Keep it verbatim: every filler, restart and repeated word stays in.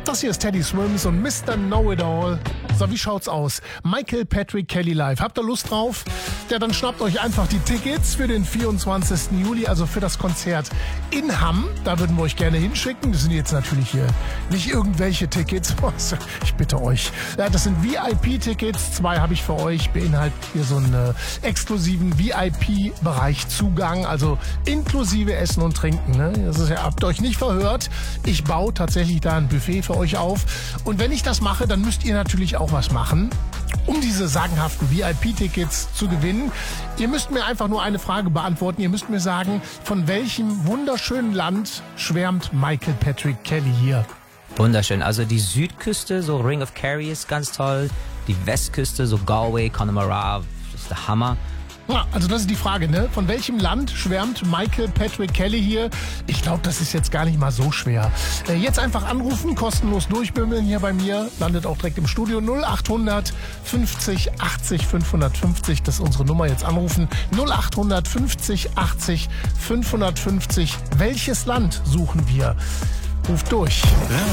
Das hier ist Teddy Swims und Mister Know-It-All. So, wie schaut's aus? Michael Patrick Kelly live. Habt ihr Lust drauf? Ja, dann schnappt euch einfach die Tickets für den vierundzwanzigsten Juli, also für das Konzert in Hamm. Da würden wir euch gerne hinschicken. Das sind jetzt natürlich hier nicht irgendwelche Tickets. Ich bitte euch. Ja, das sind V I P-Tickets. Zwei habe ich für euch. Beinhaltet hier so einen äh, exklusiven V I P-Bereich Zugang. Also inklusive Essen und Trinken. Ne? Das ist ja, habt ihr euch nicht verhört. Ich baue tatsächlich da ein Buffet für euch auf. Und wenn ich das mache, dann müsst ihr natürlich auch was machen, um diese sagenhaften V I P-Tickets zu gewinnen. Ihr müsst mir einfach nur eine Frage beantworten. Ihr müsst mir sagen, von welchem wunderschönen Land schwärmt Michael Patrick Kelly hier? Wunderschön. Also die Südküste, so Ring of Kerry ist ganz toll. Die Westküste, so Galway, Connemara, das ist der Hammer. Ja, also das ist die Frage, ne? Von welchem Land schwärmt Michael Patrick Kelly hier? Ich glaube, das ist jetzt gar nicht mal so schwer. Äh, jetzt einfach anrufen, kostenlos durchbimmeln hier bei mir. Landet auch direkt im Studio. null achthundert fünfzig achtzig fünfhundertfünfzig. Das ist unsere Nummer. Jetzt anrufen. null achthundert fünfzig achtzig fünfhundertfünfzig. Welches Land suchen wir? Ruft durch.